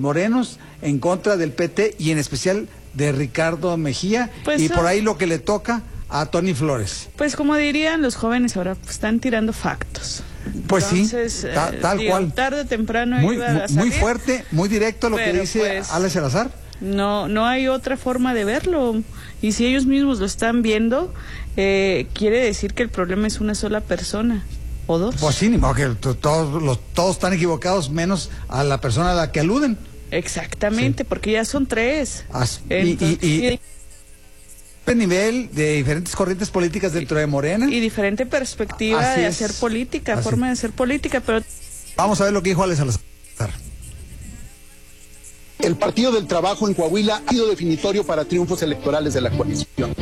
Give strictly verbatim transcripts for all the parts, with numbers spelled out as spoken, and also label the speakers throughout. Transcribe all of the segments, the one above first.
Speaker 1: morenos en contra del P T y en especial de Ricardo Mejía,
Speaker 2: pues,
Speaker 1: y por ahí lo que le toca a Tony Flores.
Speaker 2: Pues como dirían los jóvenes ahora, pues, están tirando factos.
Speaker 1: Pues
Speaker 2: Entonces,
Speaker 1: sí, ta,
Speaker 2: eh,
Speaker 1: tal
Speaker 2: digo,
Speaker 1: cual.
Speaker 2: Tarde o temprano
Speaker 1: muy,
Speaker 2: iba a salir,
Speaker 1: muy fuerte, muy directo lo que dice
Speaker 2: pues,
Speaker 1: Alex Salazar.
Speaker 2: No, no hay otra forma de verlo. Y si ellos mismos lo están viendo, eh, quiere decir que el problema es una sola persona. ¿O dos?
Speaker 1: Pues sí, ni modo que todos, los, todos están equivocados, menos a la persona a la que aluden.
Speaker 2: Exactamente, sí. Porque ya son tres.
Speaker 1: As, Entonces, y, y, y, y nivel de diferentes corrientes políticas dentro de Morena.
Speaker 2: Y diferente perspectiva Así de es. hacer política, Así. forma de hacer política, pero...
Speaker 1: Vamos a ver lo que dijo Alex Salazar.
Speaker 3: El Partido del Trabajo en Coahuila ha sido definitorio para triunfos electorales de la coalición.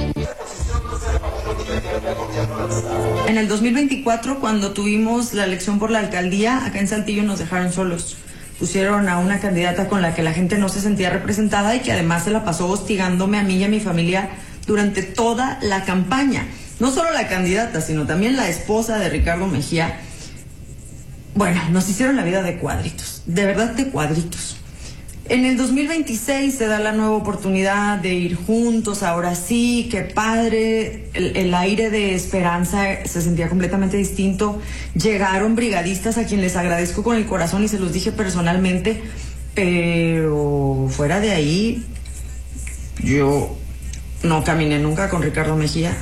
Speaker 4: En el dos mil veinticuatro, cuando tuvimos la elección por la alcaldía, acá en Saltillo nos dejaron solos. Pusieron a una candidata con la que la gente no se sentía representada y que además se la pasó hostigándome a mí y a mi familia durante toda la campaña. No solo la candidata, sino también la esposa de Ricardo Mejía. Bueno, nos hicieron la vida de cuadritos, de verdad de cuadritos. En el dos mil veintiséis se da la nueva oportunidad de ir juntos, ahora sí, qué padre, el, el aire de esperanza se sentía completamente distinto. Llegaron brigadistas a quien les agradezco con el corazón y se los dije personalmente, pero fuera de ahí, yo no caminé nunca con Ricardo Mejía.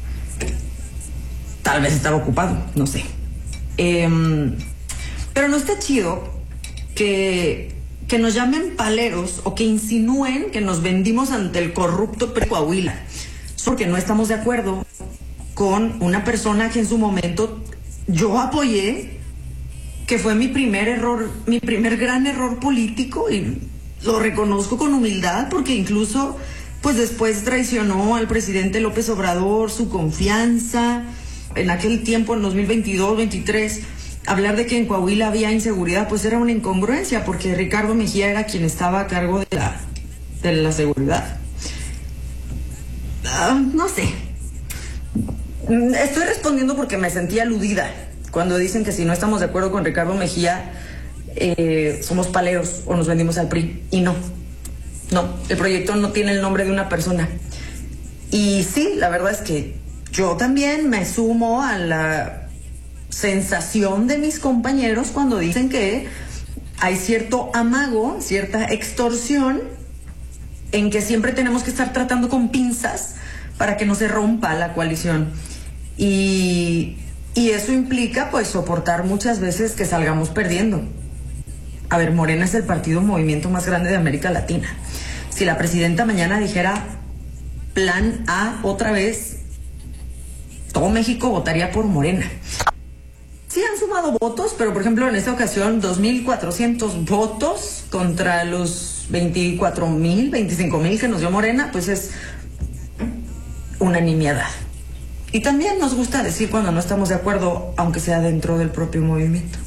Speaker 4: Tal vez estaba ocupado, no sé. Eh, pero no está chido que... que nos llamen paleros o que insinúen que nos vendimos ante el corrupto P R I Coahuila, porque no estamos de acuerdo con una persona que en su momento yo apoyé, que fue mi primer error, mi primer gran error político, y lo reconozco con humildad, porque incluso pues después traicionó al presidente López Obrador, su confianza. En aquel tiempo, en dos mil veintidós, veintitrés, hablar de que en Coahuila había inseguridad, pues era una incongruencia, porque Ricardo Mejía era quien estaba a cargo de la, de la seguridad. Uh, no sé. Estoy respondiendo porque me sentí aludida cuando dicen que si no estamos de acuerdo con Ricardo Mejía, eh, somos paleros o nos vendimos al P R I. Y no. No, el proyecto no tiene el nombre de una persona. Y sí, la verdad es que yo también me sumo a la sensación de mis compañeros cuando dicen que hay cierto amago, cierta extorsión, en que siempre tenemos que estar tratando con pinzas para que no se rompa la coalición. Y, y eso implica pues soportar muchas veces que salgamos perdiendo. A ver, Morena es el partido movimiento más grande de América Latina. Si la presidenta mañana dijera plan A otra vez, todo México votaría por Morena. Sí han sumado votos, pero por ejemplo en esta ocasión dos mil cuatrocientos votos contra los veinticuatro mil, veinticinco mil que nos dio Morena, pues es una nimiedad. Y también nos gusta decir cuando no estamos de acuerdo, aunque sea dentro del propio movimiento.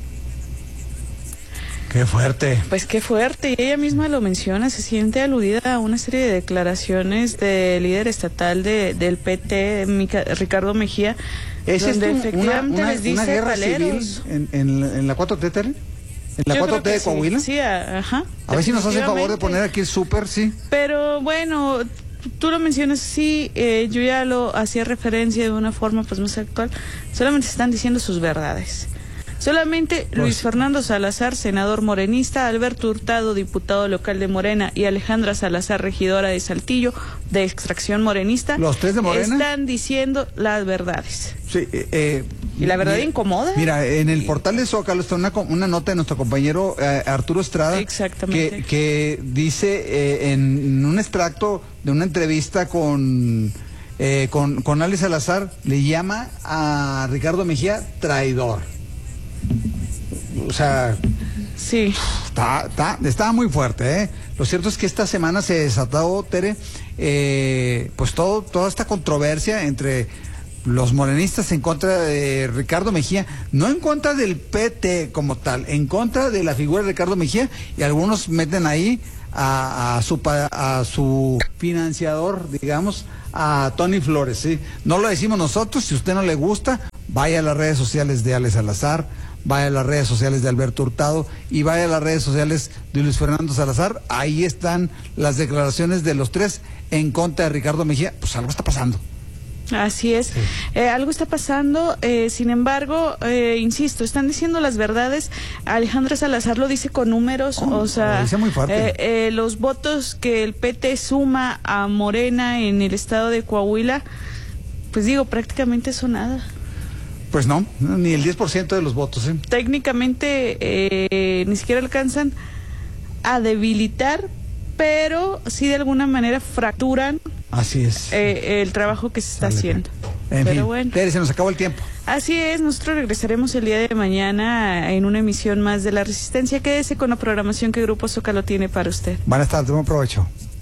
Speaker 1: Qué fuerte.
Speaker 2: Pues qué fuerte, y ella misma lo menciona, se siente aludida a una serie de declaraciones del líder estatal de, del P T, Mica, Ricardo Mejía,
Speaker 1: ¿Es
Speaker 2: donde
Speaker 1: esto
Speaker 2: efectivamente
Speaker 1: una, una,
Speaker 2: les dice
Speaker 1: una guerra
Speaker 2: paleros.
Speaker 1: civil en, en, en la cuatro T, Tere? ¿En la
Speaker 2: Yo
Speaker 1: cuatro T de
Speaker 2: sí,
Speaker 1: Coahuila?
Speaker 2: Sí, ajá.
Speaker 1: A ver si nos hacen favor de poner aquí el súper, sí.
Speaker 2: Pero bueno, tú lo mencionas, sí, eh, yo ya lo hacía referencia de una forma pues más actual, solamente están diciendo sus verdades. Solamente pues, Luis Fernando Salazar, senador morenista, Alberto Hurtado, diputado local de Morena, y Alejandra Salazar, regidora de Saltillo, de extracción morenista,
Speaker 1: los tres de Morena
Speaker 2: están diciendo las verdades.
Speaker 1: Sí, eh,
Speaker 2: y la verdad
Speaker 1: mira,
Speaker 2: incomoda.
Speaker 1: Mira, en el portal de Zócalo está una, una nota de nuestro compañero eh, Arturo Estrada,
Speaker 2: exactamente,
Speaker 1: que, que dice eh, en un extracto de una entrevista con, eh, con, con Alex Salazar, le llama a Ricardo Mejía traidor. O sea,
Speaker 2: sí,
Speaker 1: está, está, está muy fuerte, ¿eh? Lo cierto es que esta semana se desató, Tere, eh, pues todo, toda esta controversia entre los morenistas en contra de Ricardo Mejía, no en contra del P T como tal, en contra de la figura de Ricardo Mejía, y algunos meten ahí a, a, su, a su financiador, digamos, a Tony Flores, ¿sí? No lo decimos nosotros, si a usted no le gusta, vaya a las redes sociales de Alex Salazar, vaya a las redes sociales de Alberto Hurtado y vaya a las redes sociales de Luis Fernando Salazar. Ahí están las declaraciones de los tres en contra de Ricardo Mejía. Pues algo está pasando.
Speaker 2: Así es, sí. eh, algo está pasando, eh, sin embargo, eh, insisto, están diciendo las verdades. Alejandra Salazar lo dice con números, oh, o sea,
Speaker 1: lo dice muy fuerte.
Speaker 2: Eh, eh, los votos que el P T suma a Morena en el estado de Coahuila, pues digo, prácticamente son nada.
Speaker 1: Pues no, ni el diez por ciento de los votos. ¿eh?
Speaker 2: Técnicamente eh, ni siquiera alcanzan a debilitar, pero sí de alguna manera fracturan.
Speaker 1: Así es.
Speaker 2: Eh, el trabajo que se está Sale haciendo.
Speaker 1: En
Speaker 2: Pero
Speaker 1: fin,
Speaker 2: bueno.
Speaker 1: Tere, se nos acabó el tiempo.
Speaker 2: Así es, nosotros regresaremos el día de mañana en una emisión más de La Resistencia. Quédese con la programación que Grupo Zócalo tiene para usted.
Speaker 1: Buenas tardes, buen provecho.